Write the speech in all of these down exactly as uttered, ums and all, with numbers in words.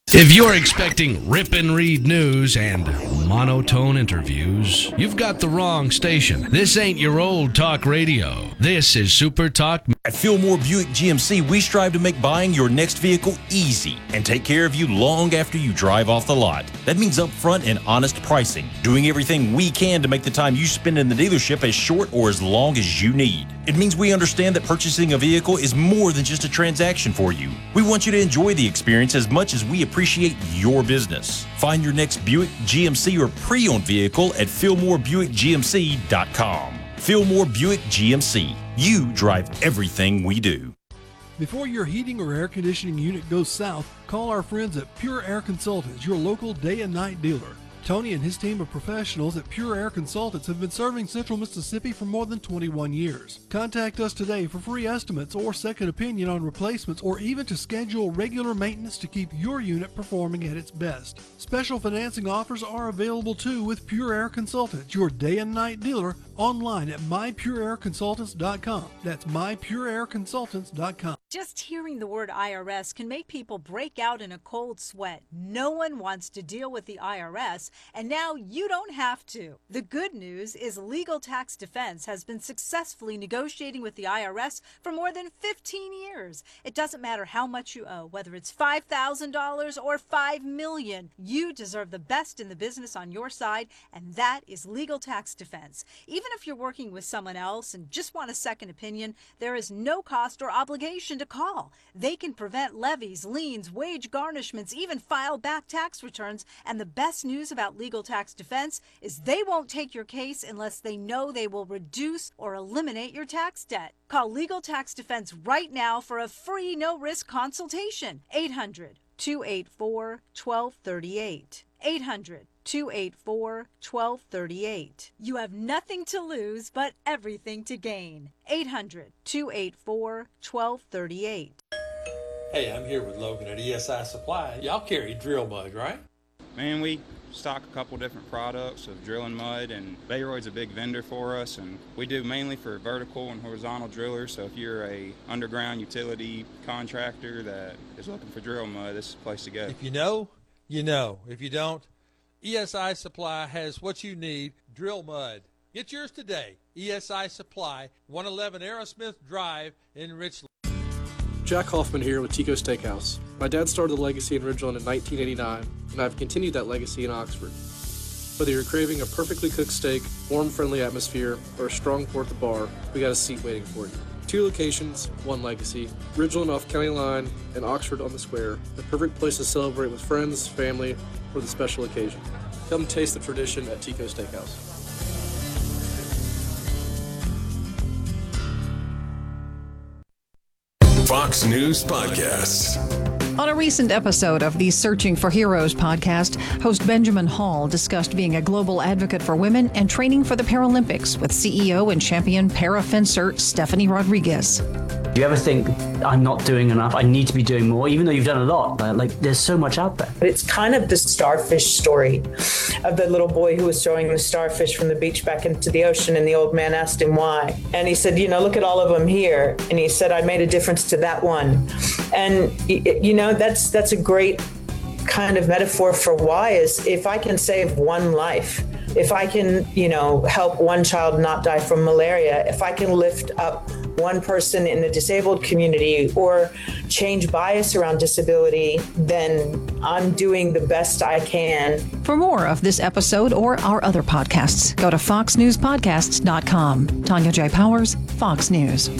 If you're expecting rip and read news and monotone interviews, you've got the wrong station. This ain't your old talk radio. This is Super Talk. At Fillmore Buick G M C, we strive to make buying your next vehicle easy and take care of you long after you drive off the lot. That means upfront and honest pricing, doing everything we can to make the time you spend in the dealership as short or as long as you need. It means we understand that purchasing a vehicle is more than just a transaction for you. We want you to enjoy the experience as much as we appreciate your business. Find your next Buick, G M C, or pre-owned vehicle at Fillmore Buick G M C dot com. Fillmore Buick G M C. You drive everything we do. Before your heating or air conditioning unit goes south, call our friends at Pure Air Consultants, your local day and night dealer. Tony and his team of professionals at Pure Air Consultants have been serving Central Mississippi for more than twenty-one years. Contact us today for free estimates or second opinion on replacements, or even to schedule regular maintenance to keep your unit performing at its best. Special financing offers are available too with Pure Air Consultants, your day and night dealer, online at my pure air consultants dot com. That's my pure air consultants dot com. Just hearing the word I R S can make people break out in a cold sweat. No one wants to deal with the I R S, and now you don't have to. The good news is Legal Tax Defense has been successfully negotiating with the I R S for more than fifteen years. It doesn't matter how much you owe, whether it's five thousand dollars or five million dollars. You deserve the best in the business on your side, and that is Legal Tax Defense. Even if you're working with someone else and just want a second opinion, there is no cost or obligation to call. They can prevent levies, liens, wage garnishments, even file back tax returns. And the best news about Legal Tax Defense is they won't take your case unless they know they will reduce or eliminate your tax debt. Call Legal Tax Defense right now for a free no-risk consultation. eight hundred, two eight four, one two three eight. eight hundred, two eight four, one two three eight. You have nothing to lose but everything to gain. eight hundred, two eight four, one two three eight. Hey, I'm here with Logan at E S I Supply. Y'all carry drill mud, right? Man, we stock a couple different products of drilling mud, and Bayroid's a big vendor for us, and we do mainly for vertical and horizontal drillers. So if you're a underground utility contractor that is looking for drill mud, this is the place to go. If you know, you know. If you don't, E S I Supply has what you need, drill mud. Get yours today. E S I Supply, one eleven Aerosmith Drive in Richland. Jack Hoffman here with Tico Steakhouse. My dad started the legacy in Ridgeland in nineteen eighty-nine, and I've continued that legacy in Oxford. Whether you're craving a perfectly cooked steak, warm, friendly atmosphere, or a strong pour at the bar, we got a seat waiting for you. Two locations, one legacy. Ridgeland off County Line and Oxford on the Square. The perfect place to celebrate with friends, family, or the special occasion. Come taste the tradition at Tico Steakhouse. Fox News Podcasts. On a recent episode of the Searching for Heroes podcast, host Benjamin Hall discussed being a global advocate for women and training for the Paralympics with C E O and champion para fencer Stephanie Rodriguez. Do you ever think, I'm not doing enough, I need to be doing more, even though you've done a lot? But like, there's so much out there. It's kind of the starfish story of the little boy who was throwing the starfish from the beach back into the ocean, and the old man asked him why. And he said, you know, look at all of them here. And he said, I made a difference to that one. And, you know, that's that's a great kind of metaphor for why, is if I can save one life, if I can, you know, help one child not die from malaria, if I can lift up one person in the disabled community or change bias around disability, then I'm doing the best I can. For more of this episode or our other podcasts, go to fox news podcasts dot com. Tanya J. Powers, Fox News.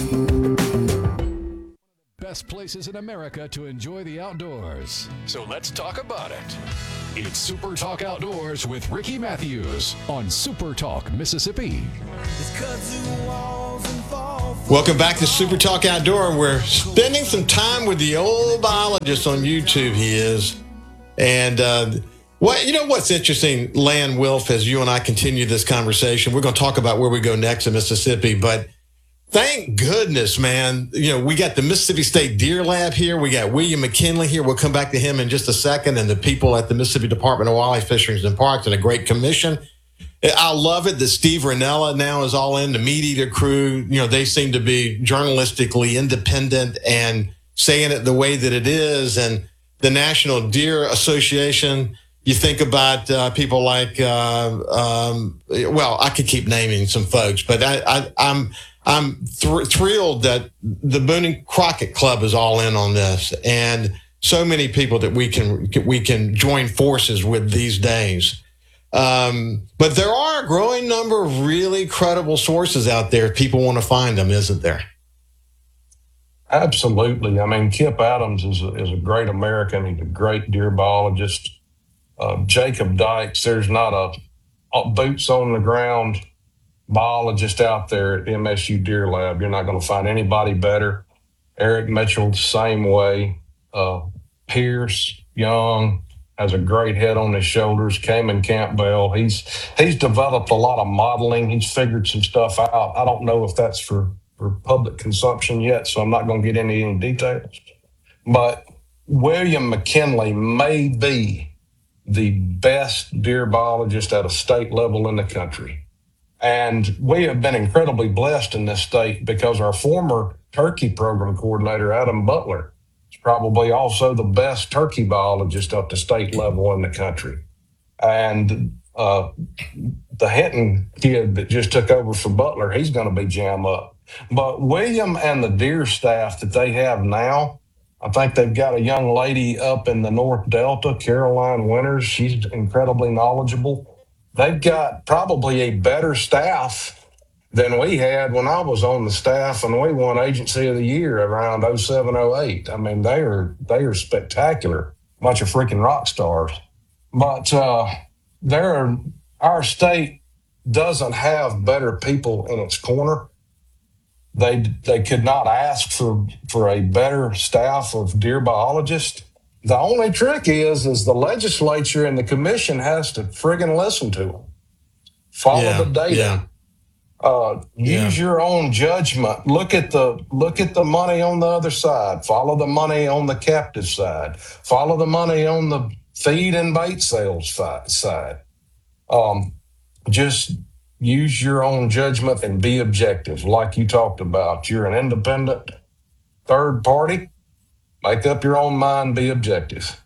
Best places in America to enjoy the outdoors. So let's talk about it. It's Super Talk Outdoors with Ricky Matthews on Super Talk Mississippi. Welcome back to Super Talk Outdoor. We're spending some time with the old biologist on YouTube. He is. And uh, what you know what's interesting, Lan Wilf, as you and I continue this conversation, we're going to talk about where we go next in Mississippi. But thank goodness, man. You know, we got the Mississippi State Deer Lab here. We got William McKinley here. We'll come back to him in just a second. And the people at the Mississippi Department of Wildlife, Fisheries, and Parks, and a great commission. I love it that Steve Rinella now is all in, the Meat Eater crew. You know, they seem to be journalistically independent and saying it the way that it is. And the National Deer Association. You think about uh, people like, uh, um, well, I could keep naming some folks, but I, I, I'm I'm thr- thrilled that the Boone and Crockett Club is all in on this, and so many people that we can we can join forces with these days. Um, but there are a growing number of really credible sources out there if people want to find them, isn't there? Absolutely. I mean, Kip Adams is a, is a great American. He's a great deer biologist. Uh, Jacob Dykes, there's not a, a boots on the ground biologist out there at M S U Deer Lab. You're not going to find anybody better. Eric Mitchell, the same way. Uh, Pierce Young has a great head on his shoulders. Cayman Campbell, he's he's developed a lot of modeling. He's figured some stuff out. I don't know if that's for, for public consumption yet, so I'm not going to get into any details. But William McKinley may be the best deer biologist at a state level in the country. And we have been incredibly blessed in this state because our former turkey program coordinator, Adam Butler, is probably also the best turkey biologist at the state level in the country. And uh, the Hinton kid that just took over for Butler, he's going to be jam up. But William and the deer staff that they have now, I think they've got a young lady up in the North Delta, Caroline Winters. She's incredibly knowledgeable. They've got probably a better staff than we had when I was on the staff, and we won Agency of the Year around oh seven, oh eight. I mean, they are they are spectacular, bunch of freaking rock stars. But uh, there are, our state doesn't have better people in its corner. They they could not ask for, for a better staff of deer biologists. The only trick is, is the legislature and the commission has to friggin' listen to them. Follow yeah, the data. Yeah. Uh, use yeah. your own judgment. Look at the look at the money on the other side. Follow the money on the captive side. Follow the money on the feed and bait sales side. Um, just use your own judgment and be objective, like you talked about. You're an independent third party. Make up your own mind, be objective.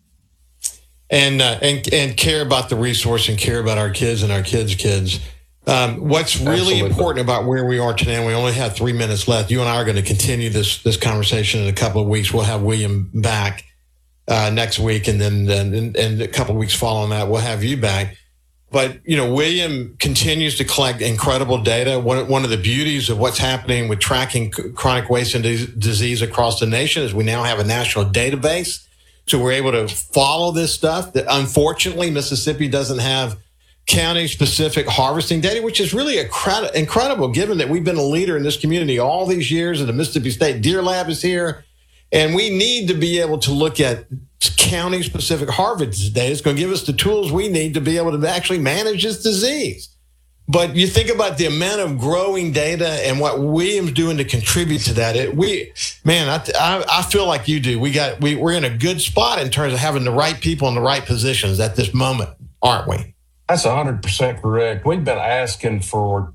And, uh, and and care about the resource and care about our kids and our kids' kids. Um, what's really Absolutely. important about where we are today, and we only have three minutes left, you and I are going to continue this this conversation in a couple of weeks. We'll have William back uh, next week, and then and, and a couple of weeks following that, we'll have you back. But, you know, William continues to collect incredible data. One, one of the beauties of what's happening with tracking chronic wasting disease across the nation is we now have a national database. So we're able to follow this stuff. That unfortunately, Mississippi doesn't have county-specific harvesting data, which is really incredible, given that we've been a leader in this community all these years, and the Mississippi State Deer Lab is here. And we need to be able to look at county-specific harvest data. It's going to give us the tools we need to be able to actually manage this disease. But you think about the amount of growing data and what William's doing to contribute to that. It, we, man, I, I, I feel like you do. We got, we, we're in a good spot in terms of having the right people in the right positions at this moment, aren't we? That's one hundred percent correct. We've been asking for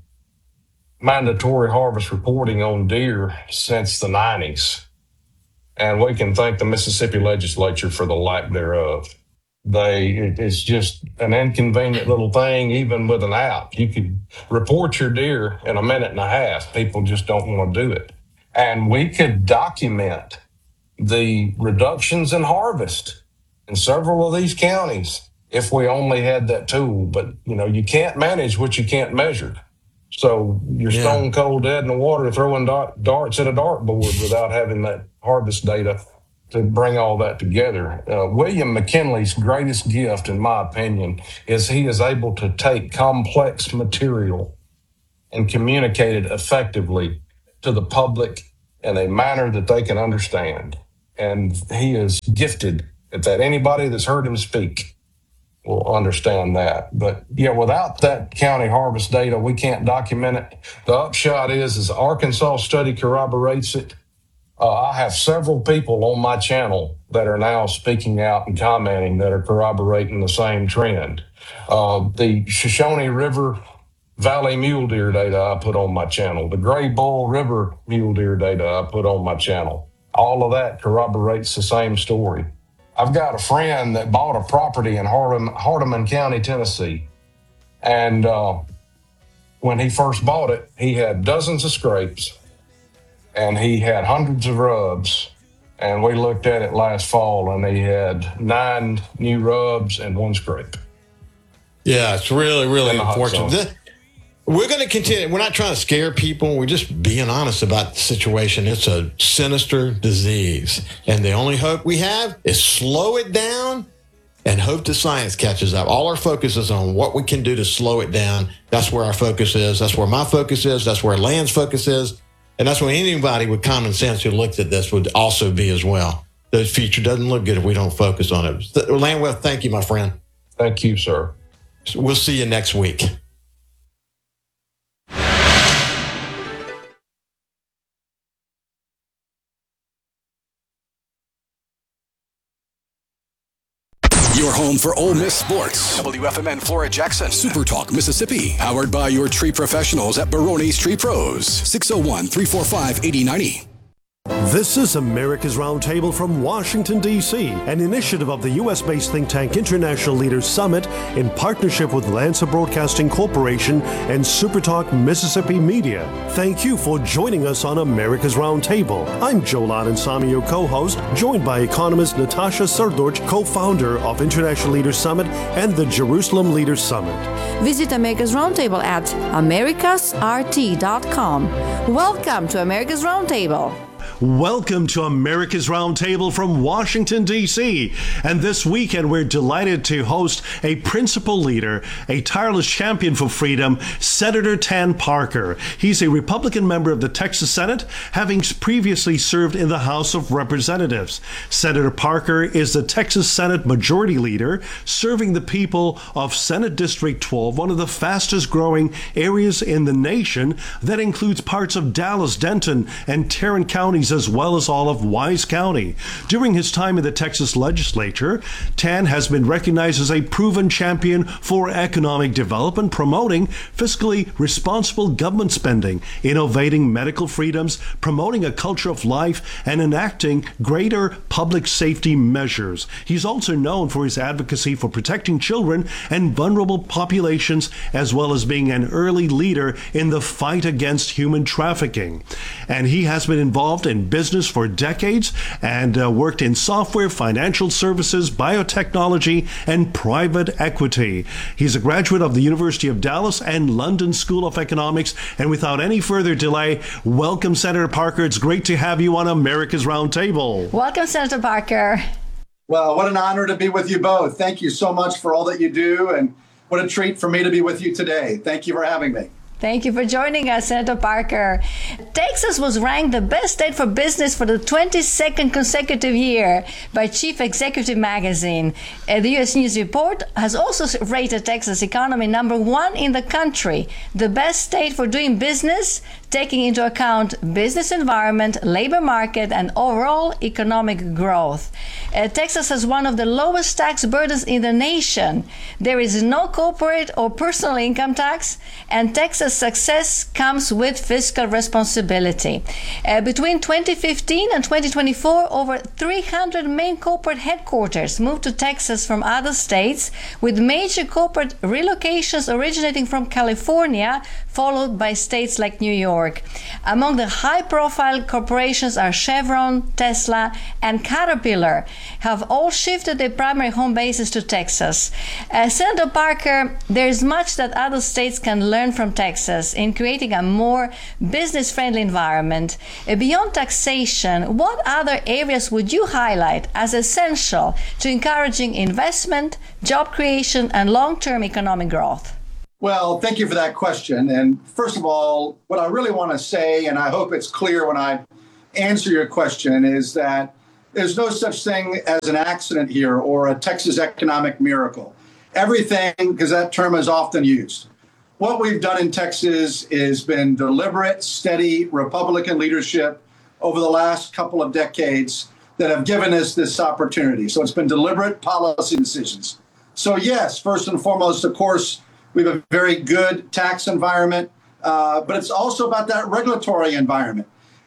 mandatory harvest reporting on deer since the nineties. And we can thank the Mississippi legislature for the lack thereof. They, it, it's just an inconvenient little thing, even with an app. You could report your deer in a minute and a half. People just don't want to do it. And we could document the reductions in harvest in several of these counties if we only had that tool. But, you know, you can't manage what you can't measure. So you're yeah. stone cold dead in the water throwing dart, darts at a dartboard without having that harvest data to bring all that together. Uh, William McKinley's greatest gift, in my opinion, is he is able to take complex material and communicate it effectively to the public in a manner that they can understand. And he is gifted at that. Anybody that's heard him speak will understand that. But yeah, without that county harvest data, we can't document it. The upshot is, is the Arkansas study corroborates it. Uh, I have several people on my channel that are now speaking out and commenting that are corroborating the same trend. Uh, the Shoshone River Valley mule deer data I put on my channel, the Gray Bull River mule deer data I put on my channel, all of that corroborates the same story. I've got a friend that bought a property in Hardeman, Hardeman County, Tennessee. And uh, when he first bought it, he had dozens of scrapes and he had hundreds of rubs. And we looked at it last fall and he had nine new rubs and one scrape. Yeah, it's really, really In the hot unfortunate. zone. This- We're going to continue. We're not trying to scare people. We're just being honest about the situation. It's a sinister disease. And the only hope we have is slow it down and hope the science catches up. All our focus is on what we can do to slow it down. That's where our focus is. That's where my focus is. That's where Land's focus is. And that's where anybody with common sense who looks at this would also be as well. The future doesn't look good if we don't focus on it. Landwell, thank you, my friend. Thank you, sir. We'll see you next week. Your home for Ole Miss sports. W F M N Flora Jackson. Super Talk Mississippi. Powered by your tree professionals at Barone's Tree Pros. six oh one, three four five, eight oh nine oh. This is America's Roundtable from Washington, D C, an initiative of the U S-based think tank International Leaders Summit in partnership with Lancer Broadcasting Corporation and SuperTalk Mississippi Media. Thank you for joining us on America's Roundtable. I'm Joe Ladansami, your co-host, joined by economist Natasha Srdoc, co-founder of International Leaders Summit and the Jerusalem Leaders Summit. Visit America's Roundtable at americas r t dot com. Welcome to America's Roundtable. Welcome to America's Roundtable from Washington, D C. And this weekend, we're delighted to host a principal leader, a tireless champion for freedom, Senator Tan Parker. He's a Republican member of the Texas Senate, having previously served in the House of Representatives. Senator Parker is the Texas Senate Majority Leader, serving the people of Senate District twelve, one of the fastest growing areas in the nation that includes parts of Dallas, Denton, and Tarrant counties, as well as all of Wise County. During his time in the Texas legislature, Tan has been recognized as a proven champion for economic development, promoting fiscally responsible government spending, innovating medical freedoms, promoting a culture of life, and enacting greater public safety measures. He's also known for his advocacy for protecting children and vulnerable populations, as well as being an early leader in the fight against human trafficking. And he has been involved in business for decades and uh, worked in software, financial services, biotechnology, and private equity. He's a graduate of the University of Dallas and London School of Economics. And without any further delay, welcome, Senator Parker. It's great to have you on America's Roundtable. Welcome, Senator Parker. Well, what an honor to be with you both. Thank you so much for all that you do, and what a treat for me to be with you today. Thank you for having me. Thank you for joining us, Senator Parker. Texas was ranked the best state for business for the twenty-second consecutive year by Chief Executive Magazine. Uh, the U S News Report has also rated Texas economy number one in the country, the best state for doing business, taking into account business environment, labor market, and overall economic growth. Uh, Texas has one of the lowest tax burdens in the nation. There is no corporate or personal income tax, and Texas success comes with fiscal responsibility. Uh, between twenty fifteen and twenty twenty-four, over three hundred main corporate headquarters moved to Texas from other states, with major corporate relocations originating from California, followed by states like New York. Among the high-profile corporations are Chevron, Tesla, and Caterpillar, have all shifted their primary home bases to Texas. Uh, Senator Parker, there's much that other states can learn from Texas in creating a more business-friendly environment. Uh, beyond taxation, what other areas would you highlight as essential to encouraging investment, job creation, and long-term economic growth? Well, thank you for that question. And first of all, what I really want to say, and I hope it's clear when I answer your question, is that there's no such thing as an accident here or a Texas economic miracle. Everything, because that term is often used. What we've done in Texas has been deliberate, steady Republican leadership over the last couple of decades that have given us this opportunity. So it's been deliberate policy decisions. So yes, first and foremost, of course, we have a very good tax environment, uh, but it's also about that regulatory environment.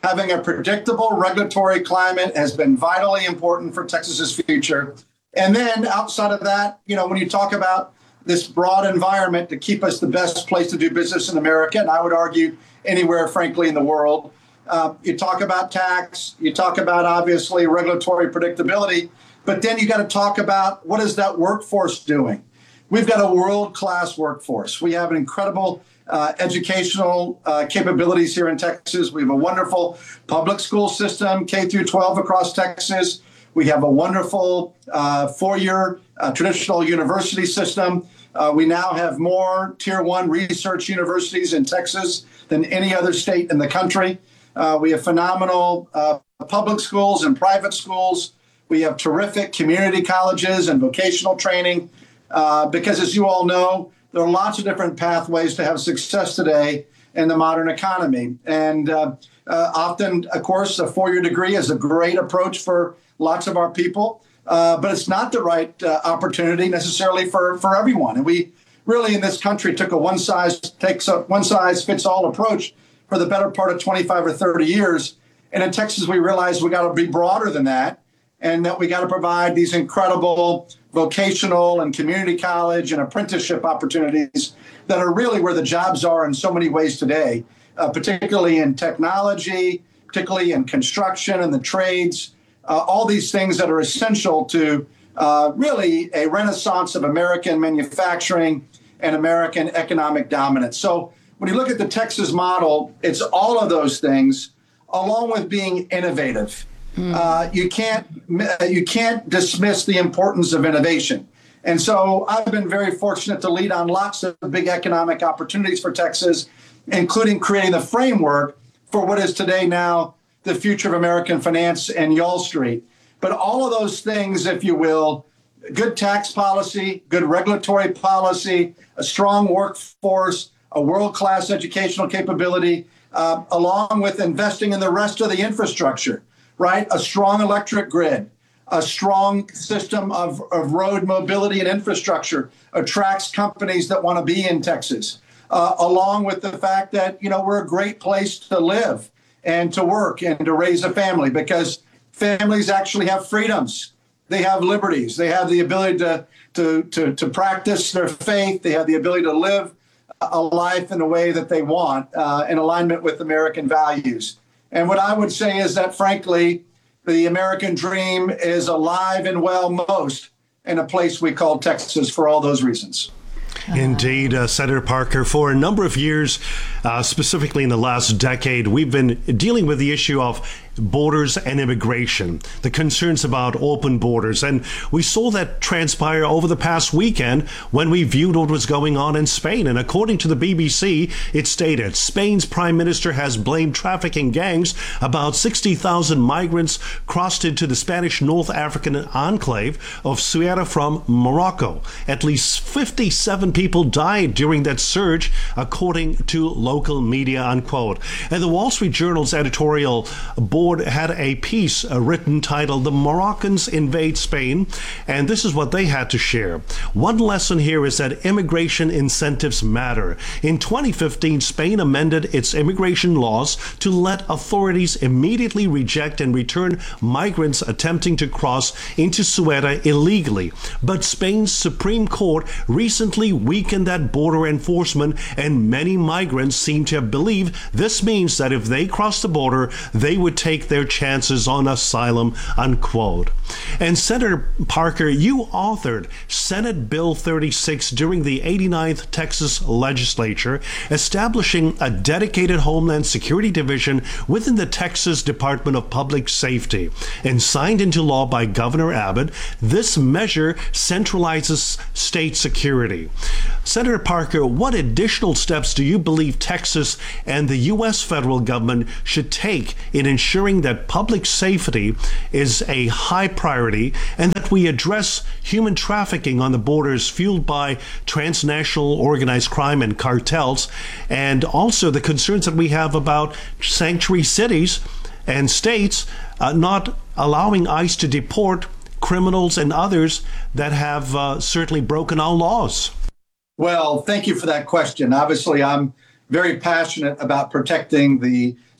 Having a predictable regulatory climate has been vitally important for Texas's future. And then outside of that, you know, when you talk about this broad environment to keep us the best place to do business in America, and I would argue anywhere, frankly, in the world, uh, you talk about tax, you talk about, obviously, regulatory predictability, but then you got to talk about what is that workforce doing? We've got a world-class workforce. We have an incredible uh, educational uh, capabilities here in Texas. We have a wonderful public school system, K through twelve across Texas. We have a wonderful uh, four-year uh, traditional university system. Uh, we now have more tier one research universities in Texas than any other state in the country. Uh, we have phenomenal uh, public schools and private schools. We have terrific community colleges and vocational training uh, because, as you all know, there are lots of different pathways to have success today in the modern economy. And uh, uh, often, of course, a four-year degree is a great approach for lots of our people, uh, but it's not the right uh, opportunity necessarily for, for everyone. And we really in this country took a one size takes a one size fits all approach for the better part of twenty-five or thirty years. And in Texas, we realized we got to be broader than that, and that we got to provide these incredible vocational and community college and apprenticeship opportunities that are really where the jobs are in so many ways today, uh, particularly in technology, particularly in construction and the trades. Uh, all these things that are essential to uh, really a renaissance of American manufacturing and American economic dominance. So when you look at the Texas model, it's all of those things, along with being innovative. Mm. Uh, you can't you can't dismiss the importance of innovation. And so I've been very fortunate to lead on lots of big economic opportunities for Texas, including creating the framework for what is today now the future of American finance and Wall Street. But all of those things, if you will, good tax policy, good regulatory policy, a strong workforce, a world-class educational capability, uh, along with investing in the rest of the infrastructure, right? A strong electric grid, a strong system of, of road mobility and infrastructure attracts companies that want to be in Texas, uh, along with the fact that, you know, we're a great place to live and to work and to raise a family, because families actually have freedoms. They have liberties. They have the ability to, to, to, to practice their faith. They have the ability to live a life in a way that they want, uh, in alignment with American values. And what I would say is that, frankly, the American dream is alive and well most in a place we call Texas for all those reasons. Indeed, uh, Senator Parker, for a number of years, uh, specifically in the last decade, we've been dealing with the issue of borders and immigration, the concerns about open borders. And we saw that transpire over the past weekend when we viewed what was going on in Spain. And according to the B B C, it stated Spain's prime minister has blamed trafficking gangs. About sixty thousand migrants crossed into the Spanish North African enclave of Ceuta from Morocco. At least fifty-seven people died during that surge, according to local media, unquote. And the Wall Street Journal's editorial board had a piece uh, written titled "The Moroccans Invade Spain," and this is what they had to share. One lesson here is that immigration incentives matter. In twenty fifteen, Spain amended its immigration laws to let authorities immediately reject and return migrants attempting to cross into Ceuta illegally. But Spain's Supreme Court recently weakened that border enforcement, and many migrants seem to have believed this means that if they cross the border, they would take their chances on asylum, unquote. And Senator Parker, you authored Senate Bill thirty-six during the eighty-ninth Texas legislature, establishing a dedicated Homeland Security Division within the Texas Department of Public Safety. And signed into law by Governor Abbott, this measure centralizes state security. Senator Parker, what additional steps do you believe Texas and the U S federal government should take in ensuring that public safety is a high priority and that we address human trafficking on the borders fueled by transnational organized crime and cartels, and also the concerns that we have about sanctuary cities and states uh, not allowing ICE to deport criminals and others that have uh, certainly broken our laws? Well, thank you for that question. Obviously, I'm very passionate about protecting the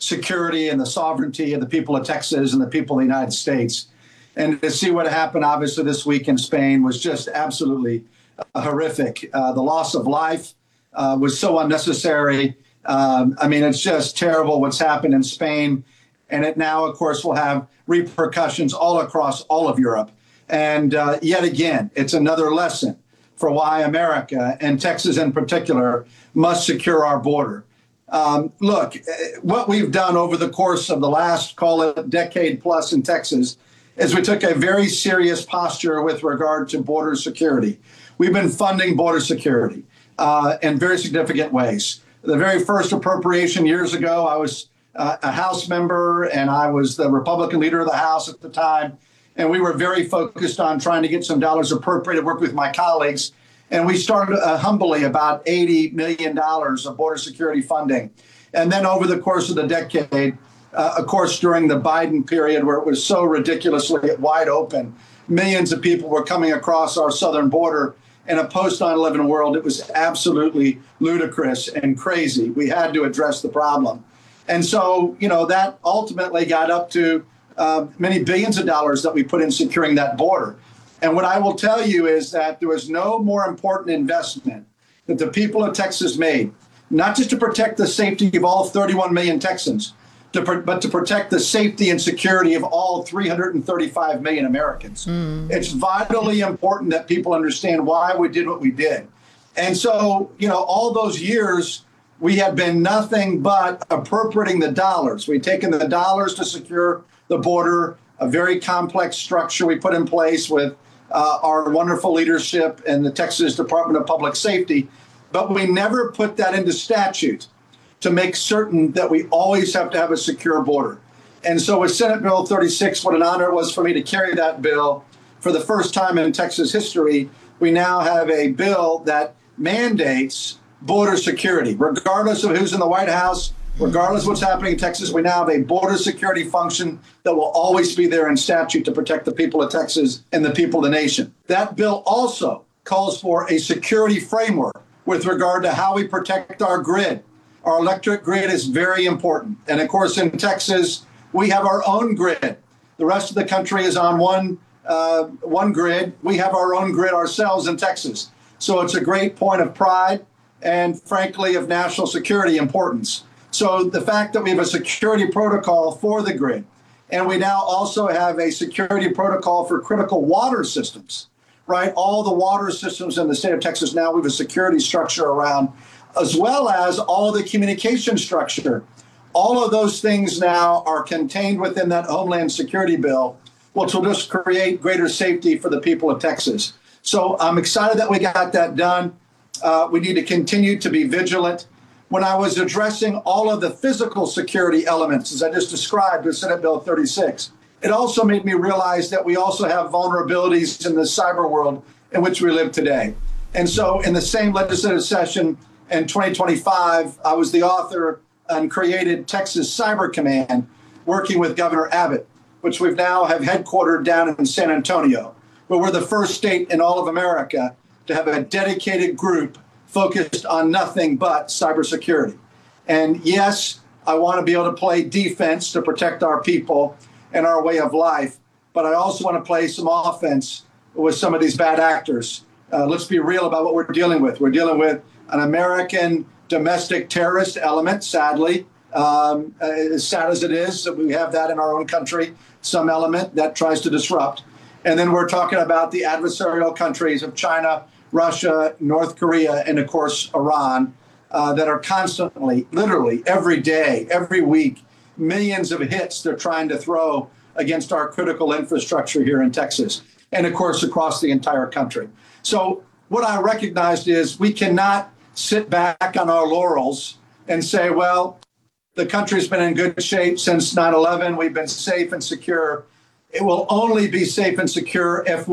security and the sovereignty of the people of Texas and the people of the United States. And to see what happened, obviously, this week in Spain was just absolutely uh, horrific. Uh, the loss of life uh, was so unnecessary. Um, I mean, it's just terrible what's happened in Spain. And it now, of course, will have repercussions all across all of Europe. And uh, yet again, it's another lesson for why America, and Texas in particular, must secure our border. Um, look, what we've done over the course of the last, call it, decade plus in Texas, is we took a very serious posture with regard to border security. We've been funding border security uh, in very significant ways. The very first appropriation years ago, I was uh, a House member, and I was the Republican leader of the House at the time. And we were very focused on trying to get some dollars appropriated, work with my colleagues. And we started uh, humbly about eighty million dollars of border security funding. And then over the course of the decade, uh, of course, during the Biden period, where it was so ridiculously wide open, millions of people were coming across our southern border. In a post nine eleven world, it was absolutely ludicrous and crazy. We had to address the problem. And so, you know, that ultimately got up to uh, many billions of dollars that we put in securing that border. And what I will tell you is that there was no more important investment that the people of Texas made, not just to protect the safety of all thirty-one million Texans, to, but to protect the safety and security of all three hundred thirty-five million Americans. Mm. It's vitally important that people understand why we did what we did. And so, you know, all those years, we have been nothing but appropriating the dollars. We've taken the dollars to secure the border, a very complex structure we put in place with uh, our wonderful leadership in the Texas Department of Public Safety. But we never put that into statute to make certain that we always have to have a secure border. And so with Senate Bill thirty-six, what an honor it was for me to carry that bill. For the first time in Texas history, we now have a bill that mandates border security. Regardless of who's in the White House, regardless of what's happening in Texas, we now have a border security function that will always be there in statute to protect the people of Texas and the people of the nation. That bill also calls for a security framework with regard to how we protect our grid. Our electric grid is very important. And of course, in Texas, we have our own grid. The rest of the country is on one, uh, one grid. We have our own grid ourselves in Texas. So it's a great point of pride and, frankly, of national security importance. So the fact that we have a security protocol for the grid, and we now also have a security protocol for critical water systems, right? All the water systems in the state of Texas now, we have a security structure around, as well as all of the communication structure. All of those things now are contained within that Homeland Security bill, which will just create greater safety for the people of Texas. So I'm excited that we got that done. Uh, we need to continue to be vigilant. When I was addressing all of the physical security elements, as I just described with Senate Bill thirty-six, it also made me realize that we also have vulnerabilities in the cyber world in which we live today. And so in the same legislative session in twenty twenty-five, I was the author and created Texas Cyber Command, working with Governor Abbott, which we've now have headquartered down in San Antonio. But we're the first state in all of America to have a dedicated group focused on nothing but cybersecurity. And yes, I want to be able to play defense to protect our people and our way of life, but I also want to play some offense with some of these bad actors. Uh, let's be real about what we're dealing with. We're dealing with an American domestic terrorist element, sadly. Um, as sad as it is, we have that in our own country, some element that tries to disrupt. And then we're talking about the adversarial countries of China, Russia, North Korea, and of course, Iran, uh, that are constantly, literally every day, every week, millions of hits they're trying to throw against our critical infrastructure here in Texas, and of course, across the entire country. So what I recognized is we cannot sit back on our laurels and say, well, the country's been in good shape since nine eleven. We've been safe and secure. It will only be safe and secure if